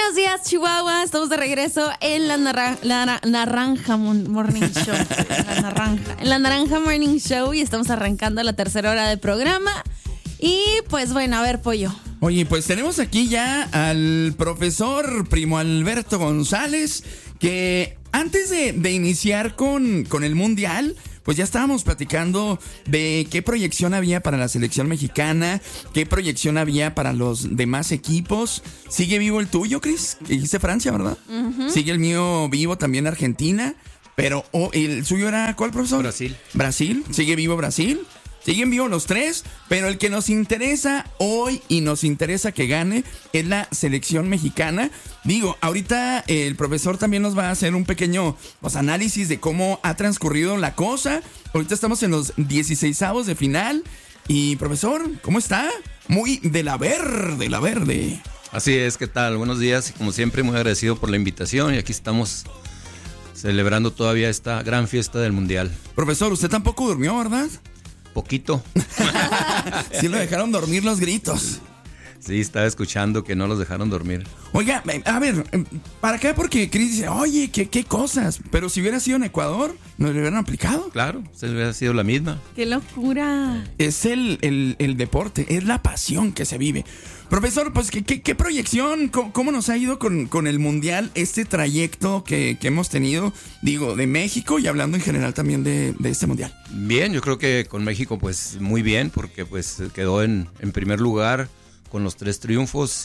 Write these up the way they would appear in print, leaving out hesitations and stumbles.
Buenos días, Chihuahua. Estamos de regreso en la Naranja Morning Show. En la Naranja Morning Show y estamos arrancando la tercera hora del programa. Y pues bueno, a ver, Pollo. Oye, pues tenemos aquí ya al profesor Primo Alberto González, que antes de iniciar con el Mundial, pues ya estábamos platicando de qué proyección había para la selección mexicana, qué proyección había para los demás equipos. ¿Sigue vivo el tuyo, Cris? Dijiste Francia, ¿verdad? Uh-huh. Sigue el mío vivo, también Argentina. Pero el suyo era, ¿cuál, profesor? Brasil. Sigue vivo Brasil. Siguen vivos los tres, pero el que nos interesa hoy y nos interesa que gane es la selección mexicana. Digo, ahorita el profesor también nos va a hacer un pequeño análisis de cómo ha transcurrido la cosa. Ahorita estamos en los 16avos de final. Y profesor, ¿cómo está? Muy de la verde. Así es, ¿qué tal? Buenos días. Como siempre, muy agradecido por la invitación. Y aquí estamos celebrando todavía esta gran fiesta del Mundial. Profesor, usted tampoco durmió, ¿verdad? Poquito. Sí lo dejaron dormir los gritos. Sí, estaba escuchando que no los dejaron dormir. Oiga, a ver, ¿para acá? Porque Cris dice, oye, ¿qué cosas? Pero si hubiera sido en Ecuador, ¿no le hubieran aplicado? Claro, se hubiera sido la misma. ¡Qué locura! Es el deporte, es la pasión que se vive. Profesor, pues, ¿qué proyección? ¿Cómo nos ha ido con el Mundial este trayecto que hemos tenido? Digo, de México y hablando en general también de este Mundial. Bien, yo creo que con México, pues, muy bien, porque pues quedó en primer lugar con los 3 triunfos,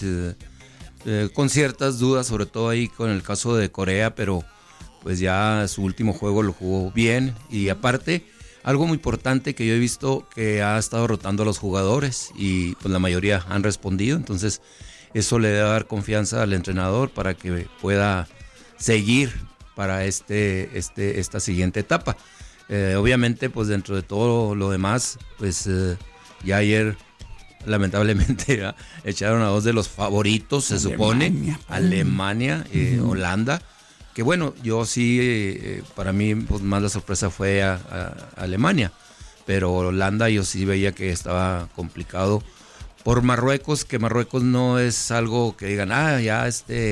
con ciertas dudas, sobre todo ahí con el caso de Corea, pero pues ya su último juego lo jugó bien. Y aparte, algo muy importante que yo he visto, que ha estado rotando a los jugadores y pues la mayoría han respondido, entonces eso le debe dar confianza al entrenador para que pueda seguir para esta siguiente etapa. Obviamente, pues dentro de todo lo demás, pues ya ayer lamentablemente echaron a 2 de los favoritos, se supone, Alemania, Holanda, que bueno, yo sí, para mí pues más la sorpresa fue a Alemania, pero Holanda yo sí veía que estaba complicado por Marruecos, que Marruecos no es algo que digan, ya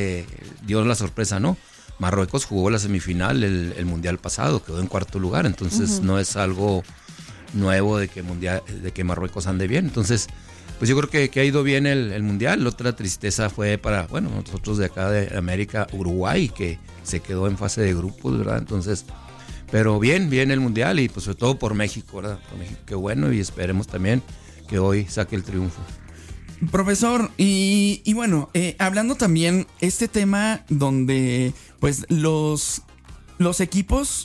dio la sorpresa, no. Marruecos jugó la semifinal el Mundial pasado, quedó en 4º lugar, entonces no es algo nuevo de que Marruecos ande bien, entonces pues yo creo que ha ido bien el Mundial. La otra tristeza fue para, nosotros de acá de América, Uruguay, que se quedó en fase de grupos, ¿verdad? Entonces, pero bien el Mundial y pues sobre todo por México, ¿verdad? Por México, qué bueno, y esperemos también que hoy saque el triunfo. Profesor, y bueno, hablando también este tema donde pues los equipos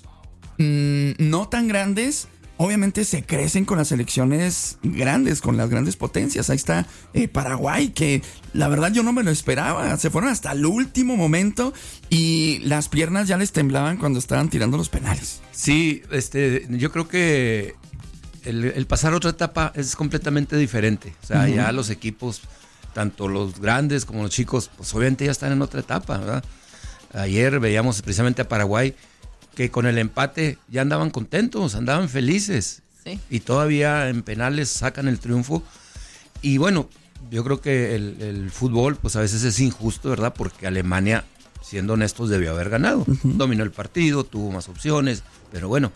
no tan grandes obviamente se crecen con las selecciones grandes, con las grandes potencias. Ahí está Paraguay, que la verdad yo no me lo esperaba. Se fueron hasta el último momento y las piernas ya les temblaban cuando estaban tirando los penales. Sí, yo creo que el pasar a otra etapa es completamente diferente. O sea, ya los equipos, tanto los grandes como los chicos, pues obviamente ya están en otra etapa, ¿verdad? Ayer veíamos precisamente a Paraguay, que con el empate ya andaban contentos, andaban felices. Sí. Y todavía en penales sacan el triunfo. Y bueno, yo creo que el fútbol pues a veces es injusto, ¿verdad? Porque Alemania, siendo honestos, debió haber ganado. Dominó el partido, tuvo más opciones, pero bueno,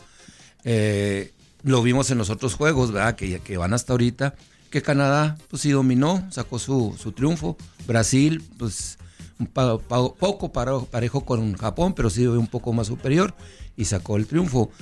lo vimos en los otros juegos, ¿verdad? Que van hasta ahorita, que Canadá pues sí dominó, sacó su triunfo. Brasil pues poco parejo con Japón, pero sí un poco más superior y sacó el triunfo.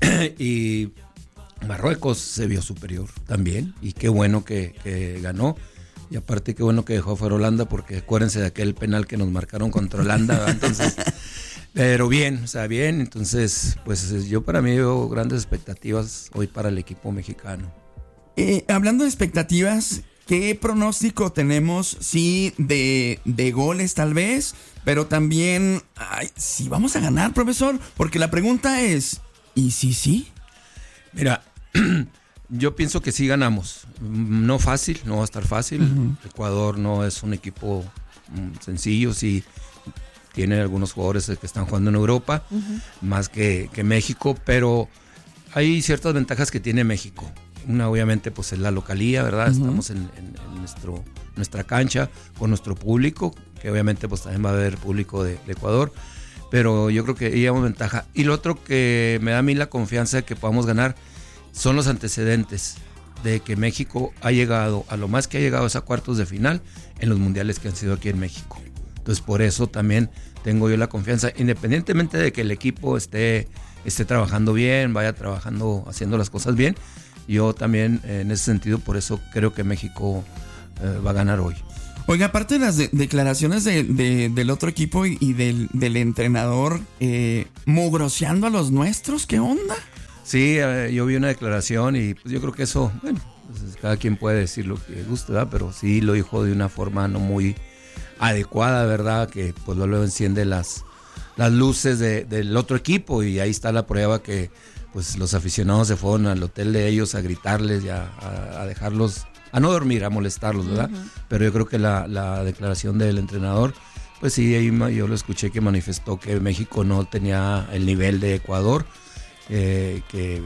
Y Marruecos se vio superior también, y qué bueno que ganó. Y aparte qué bueno que dejó fuera Holanda, porque acuérdense de aquel penal que nos marcaron contra Holanda, ¿verdad? Entonces, pero bien, o sea, bien. Entonces, pues yo para mí veo grandes expectativas hoy para el equipo mexicano. Hablando de expectativas, ¿qué pronóstico tenemos? Sí, de goles tal vez, pero también, si vamos a ganar, profesor, porque la pregunta es, ¿y si sí? Mira, yo pienso que sí ganamos. No fácil, no va a estar fácil. Ecuador no es un equipo sencillo, sí tiene algunos jugadores que están jugando en Europa, más que México, pero hay ciertas ventajas que tiene México. Una, obviamente, pues es la localía, ¿verdad? Estamos en nuestra cancha, con nuestro público, que obviamente pues también va a haber público de Ecuador, pero yo creo que llevamos ventaja. Y lo otro que me da a mí la confianza de que podamos ganar son los antecedentes de que México ha llegado, a lo más que ha llegado es a cuartos de final en los mundiales que han sido aquí en México. Entonces por eso también tengo yo la confianza, independientemente de que el equipo esté trabajando bien, vaya trabajando, haciendo las cosas bien. Yo también en ese sentido, por eso creo que México va a ganar hoy. Oiga, aparte de las declaraciones del otro equipo y del entrenador mugroseando a los nuestros, ¿qué onda? Sí, yo vi una declaración y pues yo creo que eso, bueno, pues cada quien puede decir lo que guste, ¿verdad? Pero sí lo dijo de una forma no muy adecuada, ¿verdad? Que pues luego enciende las luces del otro equipo y ahí está la prueba que pues los aficionados se fueron al hotel de ellos a gritarles y a dejarlos, a no dormir, a molestarlos, ¿verdad? Uh-huh. Pero yo creo que la declaración del entrenador, pues sí, ahí yo lo escuché que manifestó que México no tenía el nivel de Ecuador, que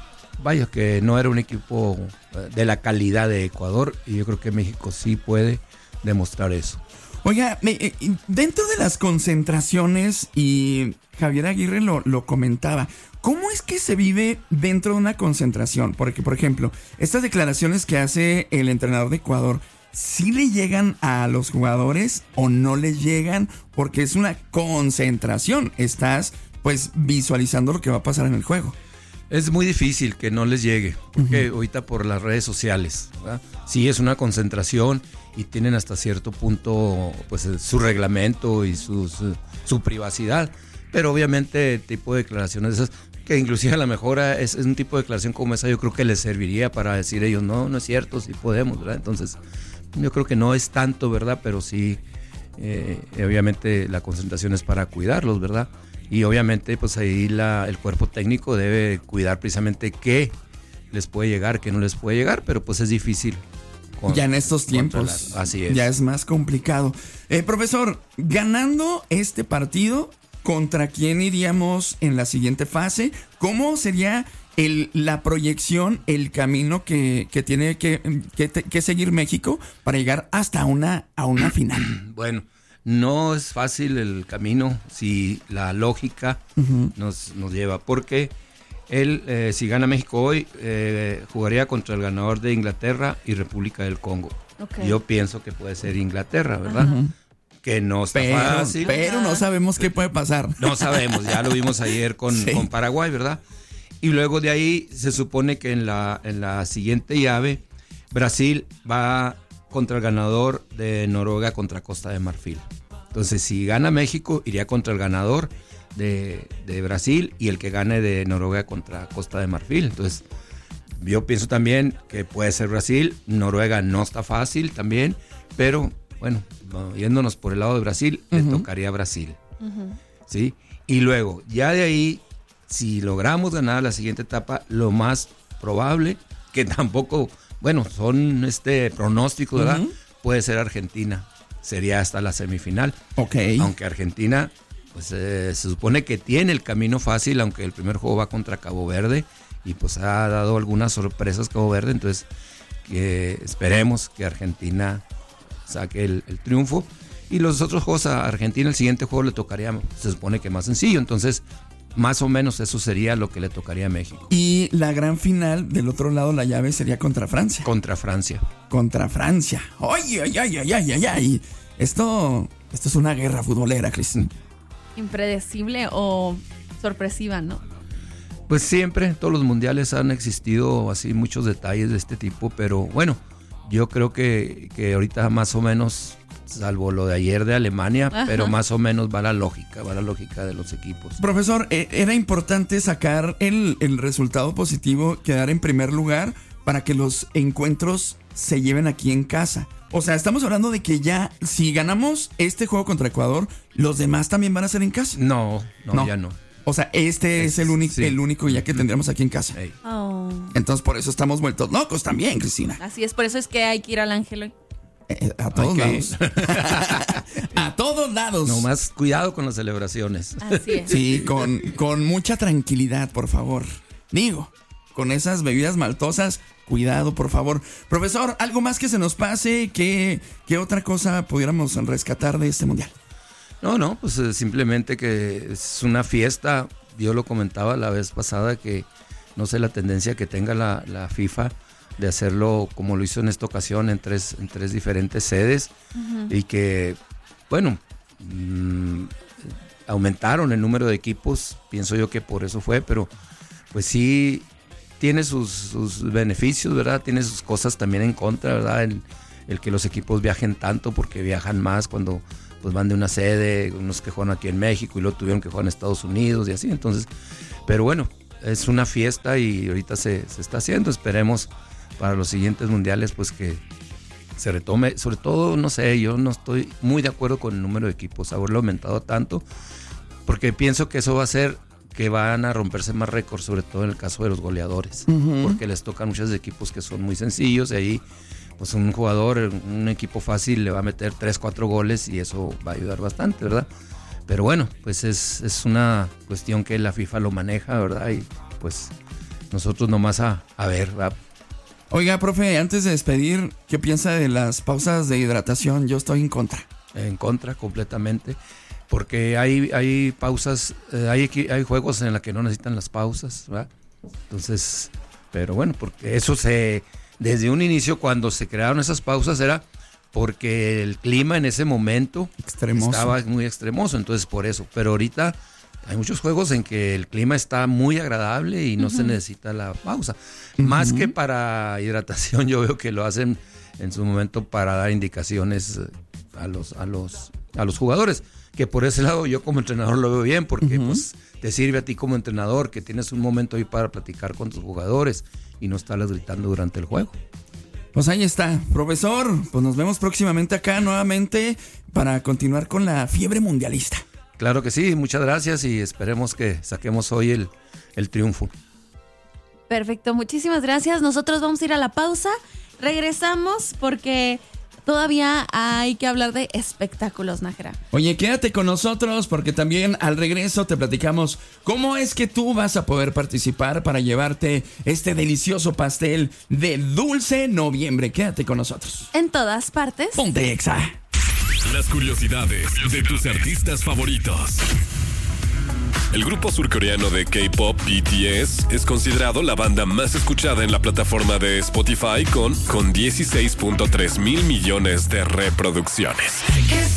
no era un equipo de la calidad de Ecuador, y yo creo que México sí puede demostrar eso. Oiga, dentro de las concentraciones, y Javier Aguirre lo comentaba, ¿cómo es que se vive dentro de una concentración? Porque, por ejemplo, estas declaraciones que hace el entrenador de Ecuador, ¿sí le llegan a los jugadores o no les llegan? Porque es una concentración, estás pues visualizando lo que va a pasar en el juego. Es muy difícil que no les llegue, porque ahorita por las redes sociales, ¿verdad? Sí es una concentración y tienen hasta cierto punto pues su reglamento y su privacidad, pero obviamente tipo de declaraciones esas, que inclusive a lo mejor es un tipo de declaración como esa, yo creo que les serviría para decir ellos, no es cierto, sí podemos, ¿verdad? Entonces yo creo que no es tanto, ¿verdad? Pero sí, obviamente la concentración es para cuidarlos, ¿verdad? Y obviamente pues ahí el cuerpo técnico debe cuidar precisamente qué les puede llegar, qué no les puede llegar, pero pues es difícil. Ya en estos tiempos, así es. Ya es más complicado. Profesor, ganando este partido, ¿contra quién iríamos en la siguiente fase? ¿Cómo sería la proyección, el camino que tiene que seguir México para llegar hasta a una final? Bueno, no es fácil el camino si la lógica nos lleva, porque él, si gana México hoy, jugaría contra el ganador de Inglaterra y República del Congo. Okay. Yo pienso que puede ser Inglaterra, ¿verdad? Que no está fácil. Pero no sabemos qué puede pasar. No sabemos, ya lo vimos ayer con Paraguay, ¿verdad? Y luego de ahí se supone que en la siguiente llave Brasil va contra el ganador de Noruega contra Costa de Marfil. Entonces, si gana México, iría contra el ganador de Brasil y el que gane de Noruega contra Costa de Marfil. Entonces, yo pienso también que puede ser Brasil. Noruega no está fácil también, pero bueno, yéndonos por el lado de Brasil, le tocaría a Brasil. ¿Sí? Y luego, ya de ahí, si logramos ganar la siguiente etapa, lo más probable, que tampoco, bueno, son pronósticos, ¿verdad? Puede ser Argentina. Sería hasta la semifinal. Okay. Aunque Argentina, pues se supone que tiene el camino fácil, aunque el primer juego va contra Cabo Verde y pues ha dado algunas sorpresas Cabo Verde, entonces esperemos que Argentina saque el triunfo. Y los otros juegos a Argentina, el siguiente juego le tocaría, se supone que más sencillo, entonces más o menos eso sería lo que le tocaría a México. Y la gran final del otro lado, la llave sería contra Francia. Contra Francia. ¡Ay! Esto es una guerra futbolera, Cristian. Impredecible o sorpresiva, ¿no? Pues siempre, todos los mundiales han existido así muchos detalles de este tipo, pero bueno, yo creo que ahorita más o menos, salvo lo de ayer de Alemania, pero más o menos va la lógica de los equipos. Profesor, era importante sacar el resultado positivo, quedar en primer lugar para que los encuentros se lleven aquí en casa. O sea, estamos hablando de que ya, si ganamos este juego contra Ecuador, ¿los demás también van a ser en casa? No, ya no. O sea, es el único ya que tendremos aquí en casa. Hey. Oh. Entonces, por eso estamos vueltos locos también, Cristina. Así es, por eso es que hay que ir al Ángel hoy. A todos lados. A todos lados. No más cuidado con las celebraciones. Así es. Sí, con mucha tranquilidad, por favor. Digo, con esas bebidas maltosas, cuidado, por favor. Profesor, ¿algo más que se nos pase? ¿Qué otra cosa pudiéramos rescatar de este mundial? No, pues simplemente que es una fiesta. Yo lo comentaba la vez pasada que no sé la tendencia que tenga la FIFA de hacerlo como lo hizo en esta ocasión en tres diferentes sedes. Y que, bueno, aumentaron el número de equipos, pienso yo que por eso fue, pero pues sí tiene sus beneficios, ¿verdad? Tiene sus cosas también en contra, ¿verdad? El que los equipos viajen tanto, porque viajan más cuando pues van de una sede, unos que juegan aquí en México y luego tuvieron que jugar en Estados Unidos y así, entonces, pero bueno, es una fiesta y ahorita se está haciendo, esperemos para los siguientes mundiales pues que se retome, sobre todo, no sé, yo no estoy muy de acuerdo con el número de equipos, haberlo aumentado tanto, porque pienso que eso va a hacer que van a romperse más récords, sobre todo en el caso de los goleadores, porque les tocan muchos equipos que son muy sencillos y ahí pues un jugador, un equipo fácil le va a meter 3-4 goles y eso va a ayudar bastante, ¿verdad? Pero bueno, pues es una cuestión que la FIFA lo maneja, ¿verdad? Y pues nosotros nomás a ver, ¿verdad? Oiga, profe, antes de despedir, ¿qué piensa de las pausas de hidratación? Yo estoy en contra. En contra, completamente. Porque hay pausas, hay juegos en los que no necesitan las pausas, ¿verdad? Entonces, pero bueno, porque eso desde un inicio cuando se crearon esas pausas era porque el clima en ese momento estaba muy extremoso, entonces por eso. Pero ahorita hay muchos juegos en que el clima está muy agradable y no se necesita la pausa. Más que para hidratación, yo veo que lo hacen en su momento para dar indicaciones a los jugadores. Que por ese lado yo como entrenador lo veo bien, porque pues te sirve a ti como entrenador que tienes un momento ahí para platicar con tus jugadores y no estarles gritando durante el juego. Pues ahí está, profesor, pues nos vemos próximamente acá nuevamente para continuar con la fiebre mundialista. Claro que sí, muchas gracias y esperemos que saquemos hoy el triunfo. Perfecto, muchísimas gracias. Nosotros vamos a ir a la pausa, regresamos porque todavía hay que hablar de espectáculos, Nájera. Oye, quédate con nosotros porque también al regreso te platicamos cómo es que tú vas a poder participar para llevarte este delicioso pastel de Dulce Noviembre. Quédate con nosotros. En todas partes. Ponte Exa. Las curiosidades de tus artistas favoritos. El grupo surcoreano de K-pop BTS es considerado la banda más escuchada en la plataforma de Spotify con 16.3 mil millones de reproducciones.